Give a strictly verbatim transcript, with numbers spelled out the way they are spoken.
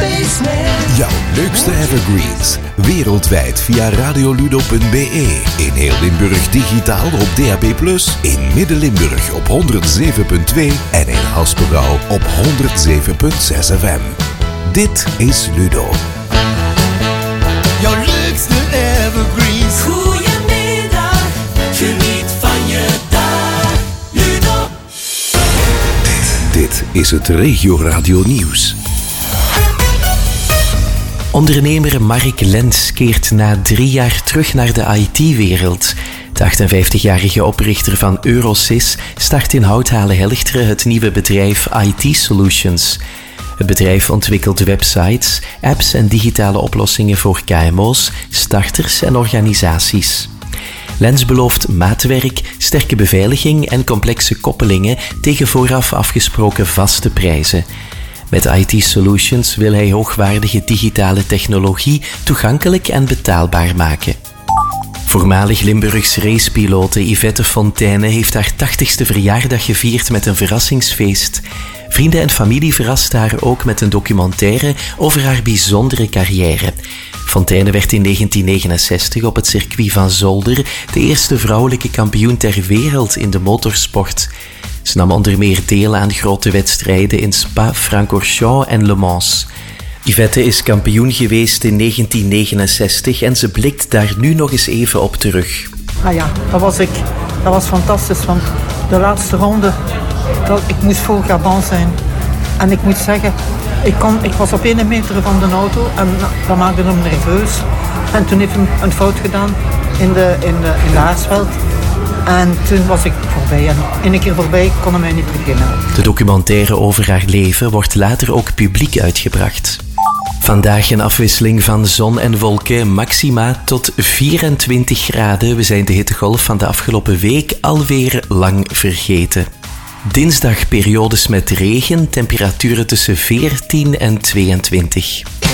Spaceman. Jouw leukste evergreens. Wereldwijd via radioludo punt b e. In heel Limburg digitaal op D A B plus. In Midden-Limburg op honderdzeven punt twee. En in Haspengouw op honderdzeven punt zes F M. Dit is Ludo. Jouw leukste evergreens. Goedemiddag, geniet van je dag. Ludo. Dit is het Regio Radio Nieuws. Ondernemer Mark Lens keert na drie jaar terug naar de I T-wereld. De achtenvijftigjarige oprichter van Eurosys start in Houthalen-Helchteren het nieuwe bedrijf I T Solutions. Het bedrijf ontwikkelt websites, apps en digitale oplossingen voor K M O's, starters en organisaties. Lens belooft maatwerk, sterke beveiliging en complexe koppelingen tegen vooraf afgesproken vaste prijzen. Met I T Solutions wil hij hoogwaardige digitale technologie toegankelijk en betaalbaar maken. Voormalig Limburgs racepilote Yvette Fontaine heeft haar tachtigste verjaardag gevierd met een verrassingsfeest. Vrienden en familie verrasten haar ook met een documentaire over haar bijzondere carrière. Fontaine werd in negentien negenenzestig op het circuit van Zolder de eerste vrouwelijke kampioen ter wereld in de motorsport. Ze nam onder meer deel aan grote wedstrijden in Spa, Francorchamps en Le Mans. Yvette is kampioen geweest in negentien negenenzestig en ze blikt daar nu nog eens even op terug. Ah ja, dat was ik. Dat was fantastisch, want de laatste ronde, dat, ik moest voor Gabon zijn. En ik moet zeggen, ik, kon, ik was op één meter van de auto en dat maakte hem nerveus. En toen heeft hij een fout gedaan in de, in de, in de haarsveld. En toen was ik voorbij. En in een keer voorbij kon hij mij niet terugvinden. De documentaire over haar leven wordt later ook publiek uitgebracht. Vandaag een afwisseling van zon en wolken, maxima tot vierentwintig graden. We zijn de hittegolf van de afgelopen week alweer lang vergeten. Dinsdag periodes met regen, temperaturen tussen veertien en tweeëntwintig.